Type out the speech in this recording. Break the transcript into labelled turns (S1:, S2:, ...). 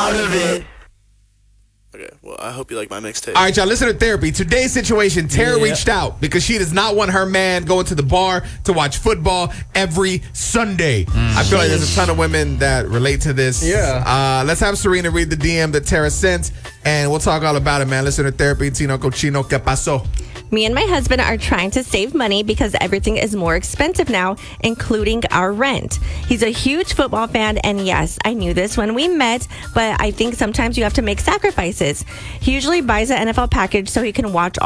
S1: out of it. Okay, well, I hope you like my mixtape.
S2: All right, y'all, listen to Therapy. Today's situation, Tara reached out because she does not want her man going to the bar to watch football every Sunday. I feel like there's a ton of women that relate to this.
S3: Yeah.
S2: Let's have Serena read the DM that Tara sent, and we'll talk all about it, man. Listen to Therapy. Tino Cochino, ¿qué pasó?
S4: Me and my husband are trying to save money because everything is more expensive now, including our rent. He's a huge football fan, and yes, I knew this when we met, but I think sometimes you have to make sacrifices. He usually buys an NFL package so he can watch